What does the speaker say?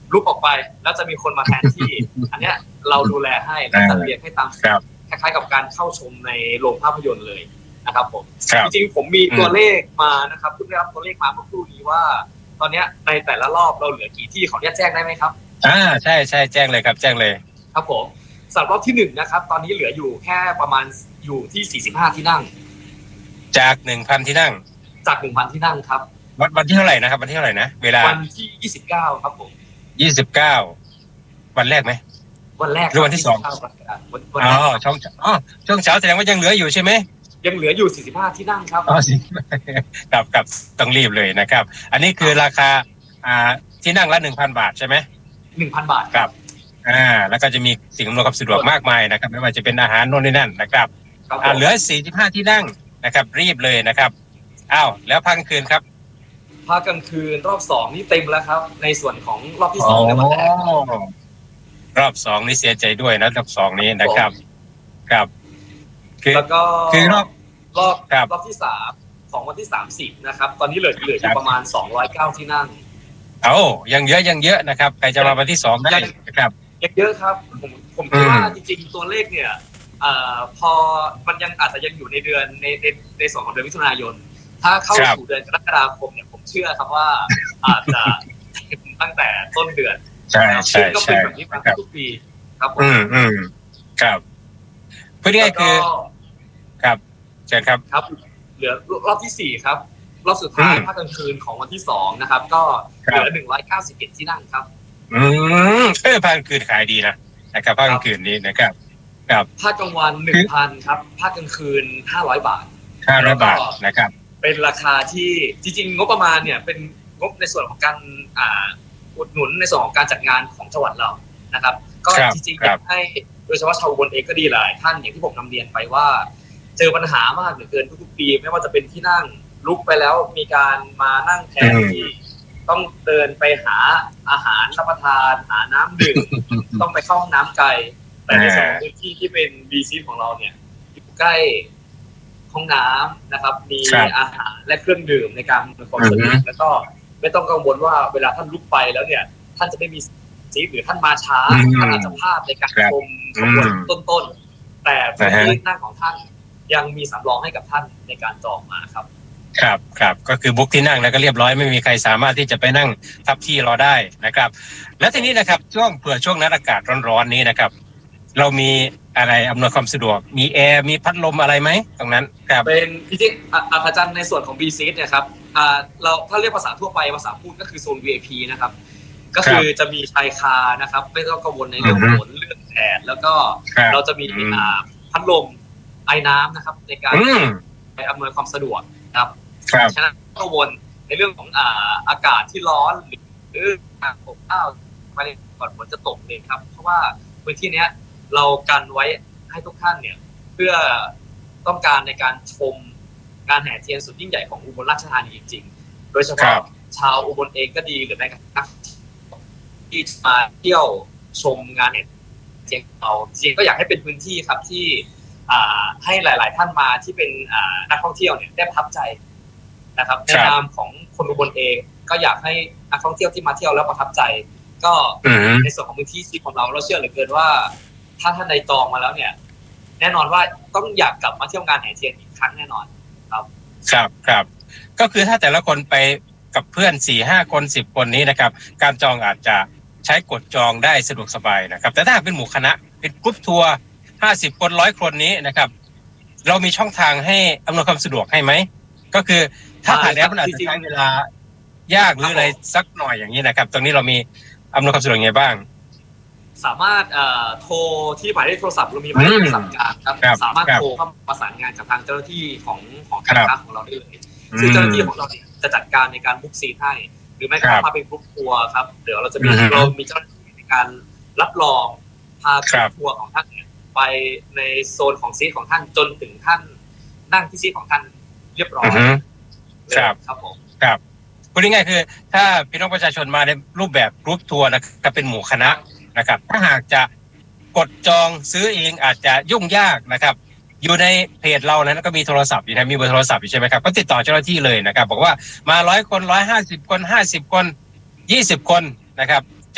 ลุกออกไปแล้วจะมีคนมาแทนที่ อันเนี้ยเราดูแลให้และจัดเรียงให้ตามคล้ายๆกับการเข้าชมในโรงภาพยนตร์เลยนะครับผมจริงๆผมมีตัวเลขมานะครับเพิ่งได้รับตัวเลขมาเมื่อครู่นี้ว่าตอนนี้ในแต่ละรอบเราเหลือกี่ที่ขออนุญาตแจ้งได้ไหมครับใช่แจ้งเลยครับแจ้งเลยครับผมสำหรับรอบที่1นะครับตอนนี้เหลืออยู่แค่ประมาณอยู่ที่45ที่นั่งจาก 1,000 ที่นั่งจาก 1,000 ที่นั่งครับวันที่เท่าไหร่นะครับวันที่เท่าไหร่นะเวลาวันที่29ครับผม 29วันแรกไหมวันแรกหรือวันที่2ช่วงเช้าแสดงว่ายังเหลืออยู่ใช่ไหมยังเหลืออยู่45ที่นั่งครับกับต้องรีบเลยนะครับอันนี้คือราคาที่นั่งละ 1,000 บาทใช่ไหม 1,000 บาทครับแล้วก็จะมีสิ่งอำนวยความสะดวกมากมายนะครับไม่ว่าจะเป็นอาหารโน่นนี่นั่นนะครับเหลือ45ที่นั่งนะครับรีบเลยนะครับแล้วภาคกลางคืนครับภาคกลางคืนรอบ2นี่เต็มแล้วครับในส่วนของรอบที่2และวันแรกรอบ2นี่เสียใจด้วยนะรอบ2นี้นะครับครับแล้วก็คือรอบที่3ของวันที่30นะครับตอนนี้เหลืออยู่ประมาณ209ที่นั่งยังเยอะนะครับใครจะมาวันที่2ได้นะครับเยอะครับผมคิดว่าจริงๆตัวเลขเนี่ยพอมันยังอาจจะยังอยู่ในเดือนในส่วนของเดือนมิถุนายนถ้าเข้าสู่เดือนกรกฎาคมเนี่ยผมเชื่อครับว่าอาจจะตั้งแต่ต้นเดือนใช่ก็เป็นแบบนี้มาทุกปีครับผมครับเพื่อที่คือครับเชิญครับเหลือรอบที่4ครับรอบสุดท้ายภาคกลางคืนของวันที่2นะครับก็เหลือ191ที่นั่งครับภาคกลางคืนขายดีนะครับภาคกลางคืนนี้นะครับภาคกลางวัน 1,000 ครับภาคกลางคืน500 บาทนะครับเป็นราคาที่จริงๆงบประมาณเนี่ยเป็นงบในส่วนของการอุดหนุนในส่วนของการจัดงานของจังหวัดเรานะครับก็จริงๆอยากให้โดยเฉพาะชาวอุบลเองก็ดีหลายท่านอย่างที่ผมนำเรียนไปว่าเจอปัญหามากเหลือเกินทุกๆปีไม่ว่าจะเป็นที่นั่งลุกไปแล้วมีการมานั่งแทนที่ต้องเดินไปหาอาหารรับประทานหาน้ำดื่มต้องไปเข้าห้องน้ำไกลแต่ในส่วนพื้นที่ที่เป็นบีซีของเราเนี่ยอยู่ใกล้ห้องน้ำนะครับมีอาหารและเครื่องดื่มในการอำนวยความสะดวกแล้วก็ไม่ต้องกังวลว่าเวลาท่านลุกไปแล้วเนี่ยท่านจะไม่มีซีทหรือท่านมาช้าท่านอาจจะพลาดในการชมขบวนต้นๆแต่พื้นที่นั่งของท่านยังมีสำรองให้กับท่านในการจองมาครับก็คือบุ๊กที่นั่งแล้วก็เรียบร้อยไม่มีใครสามารถที่จะไปนั่งทับที่รอได้นะครับและทีนี้นะครับช่วงนั้นอากาศร้อนๆนี้นะครับเรามีอะไรอำนวยความสะดวกมีแอร์มีพัดลมอะไรไหมตรงนั้นครับเป็นจริงๆอาจารย์ในส่วนของ B Seat เนี่ยครับเราถ้าเรียกภาษาทั่วไปภาษาพูดก็คือโซน VIP นะครับก็คือจะมีชายคานะครับไม่ต้องกังวลในเรื่องฝนเรื่องแดดแล้วก็เราจะมีพัดลมไอ้น้ำนะครับในการไปอำนวยความสะดวกครับฉะนั้นกังวลในเรื่องของอากาศที่ร้อนหรืออบอ้าวมาก่อนฝนจะตกเลยครับเพราะว่าพื้นที่เนี้ยเรากันไว้ให้ทุกท่านเนี่ยเพื่อต้องการในการชมงานแห่เทียนสุดยิ่งใหญ่ของอุบลราชธานีจริงๆโดยเฉพาะชาวอุบลเองก็ดีหรือแม้กระทั่งที่มาเที่ยวชมงานแห่เทียนเราจริงก็อยากให้เป็นพื้นที่ครับที่ให้หลายๆท่านมาที่เป็นนักท่องเที่ยวเนี่ยได้ประทับใจนะครับในนามของคนอุบลเองก็อยากให้นักท่องเที่ยวที่มาเที่ยวแล้วประทับใจก็ในส่วนของพื้นที่ของเราเชื่อเหลือเกินว่าถ้าท่านใดจองมาแล้วเนี่ยแน่นอนว่าต้องอยากกลับมาเที่ยวงานแห่เทียนอีกครั้งแน่นอนครับก็คือถ้าแต่ละคนไปกับเพื่อน 4-5 คน 10 คนนี้นะครับการจองอาจจะใช้กดจองได้สะดวกสบายนะครับแต่ถ้าเป็นหมู่คณะเป็นกรุ๊ปทัวร์50 คน100 คนนี้นะครับเรามีช่องทางให้อำนวยความสะดวกให้ไหมก็คือถ้าผ่านแอปมันอาจจะใช้เวลายากหรืออะไรสักหน่อยอย่างนี้นะครับตรงนี้เรามีอำนวยความสะดวกไงบ้างสามารถโทรที่หมายเลขโทรศัพท์เรามีหมายเลขสั่งการครับสามารถโทรเข้าประสานงานกับทางเจ้าหน้าที่ของการค้าของเราได้เลยซึ่งเจ้าหน้าที่ของเราจะจัดการในการบุ๊กซีทให้หรือแม้กระทั่งมาเป็นกรุ๊ปทัวร์ครับเดี๋ยวเราจะมีเจ้าหน้าที่ในการรับรองพากรุ๊ปทัวร์ของท่านไปในโซนของซีทของท่านจนถึงท่านนั่งที่ซีทของท่านเรียบร้อยครับผมครับพูดง่ายๆคือถ้าพี่น้องประชาชนมาในรูปแบบกรุ๊ปทัวร์นะครับเป็นหมู่คณะนะครับถ้าหากจะกดจองซื้อเองอาจจะยุ่งยากนะครับอยู่ในเพจเรานั้นก็มีโทรศัพท์อยู่นะมีเบอร์โทรศัพท์อยู่ใช่ไหมครับก็ติดต่อเจ้าหน้าที่เลยนะครับบอกว่ามา100 คน150 คน50 คน20 คนนะครับ